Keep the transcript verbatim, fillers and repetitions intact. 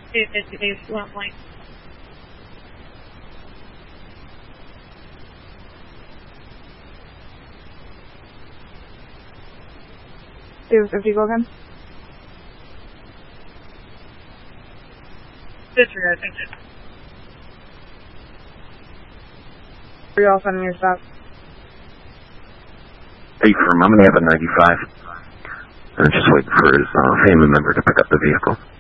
two fifty, one point. two fifty, go again. Disregard, thank you. Are you all sending your stop? Hey, firm, I'm going to have a ninety-five. I'm just waiting for his uh, family member to pick up the vehicle.